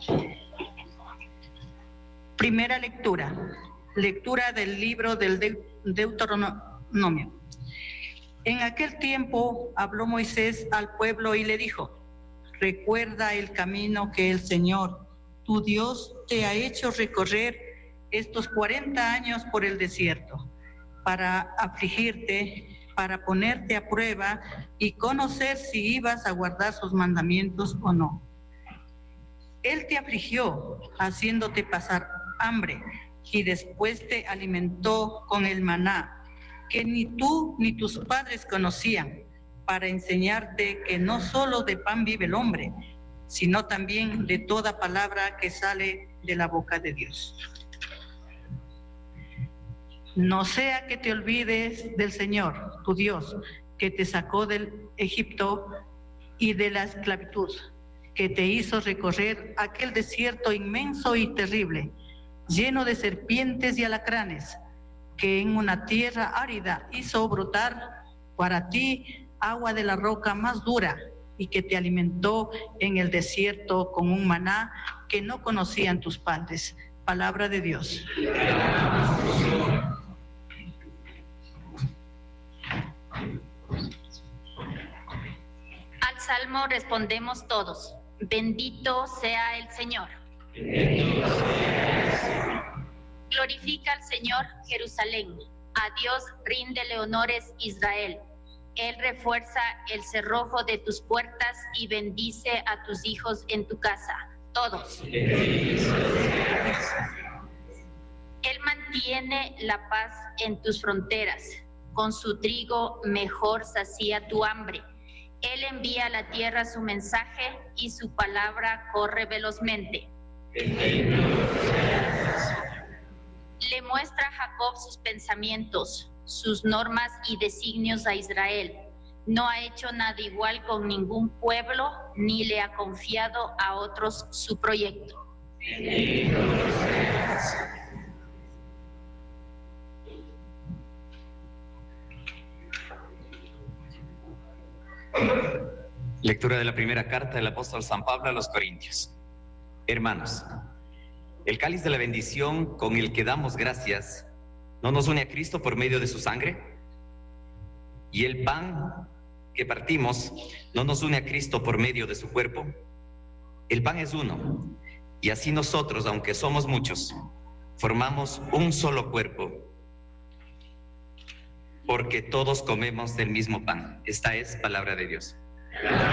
Primera lectura. Lectura del libro del Deuteronomio. En aquel tiempo habló Moisés al pueblo y le dijo: recuerda el camino que el Señor, tu Dios, te ha hecho recorrer estos 40 años por el desierto, para afligirte, para ponerte a prueba y conocer si ibas a guardar sus mandamientos o no. Él te afligió, haciéndote pasar hambre, y después te alimentó con el maná, que ni tú ni tus padres conocían, para enseñarte que no solo de pan vive el hombre, sino también de toda palabra que sale de la boca de Dios. No sea que te olvides del Señor, tu Dios, que te sacó del Egipto y de la esclavitud, que te hizo recorrer aquel desierto inmenso y terrible, lleno de serpientes y alacranes, que en una tierra árida hizo brotar para ti agua de la roca más dura, y que te alimentó en el desierto con un maná que no conocían tus padres. Palabra de Dios. Al salmo respondemos todos: bendito sea el Señor. Glorifica al Señor Jerusalén, a Dios ríndele honores Israel. Él refuerza el cerrojo de tus puertas y bendice a tus hijos en tu casa. Todos. Él mantiene la paz en tus fronteras. Con su trigo mejor sacía tu hambre. Él envía a la tierra su mensaje y su palabra corre velozmente. Le muestra a Jacob sus pensamientos, sus normas y designios a Israel. No ha hecho nada igual con ningún pueblo, ni le ha confiado a otros su proyecto. Lectura de la primera carta del apóstol San Pablo a los Corintios. Hermanos, el cáliz de la bendición con el que damos gracias, ¿no nos une a Cristo por medio de su sangre? ¿Y el pan que partimos no nos une a Cristo por medio de su cuerpo? El pan es uno, y así nosotros, aunque somos muchos, formamos un solo cuerpo, porque todos comemos del mismo pan. Esta es palabra de Dios.